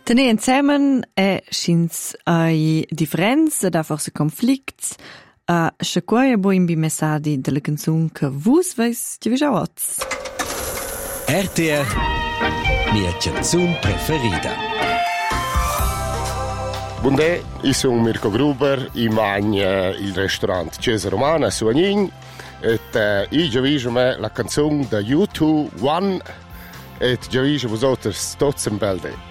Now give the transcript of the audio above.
Tenir insieme schins ai differenze ed a forse conflicts a schaquaia bo imbi messadi della canzun che vus veis ti visau oz. RTR mia canzun preferida. Buondè, io sono Mirko Gruber, io mangio il ristorante Chiesa Romana a Suagnin e io giavisco me la canzone da U2 One e giavisco vosotres tots in bel day.